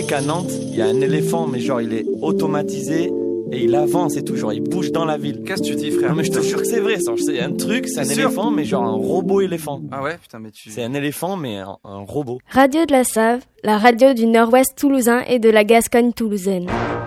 qu'à Nantes, il y a un éléphant, mais genre il est automatisé et il avance et tout, genre il bouge dans la ville. Qu'est-ce que tu dis, frère? Non mais je te jure que c'est vrai, c'est un truc, c'est un éléphant, mais genre un robot éléphant. Ah ouais, putain, mais C'est un éléphant, mais un robot. Radio de la Save, la radio du Nord-Ouest toulousain et de la Gascogne toulousaine.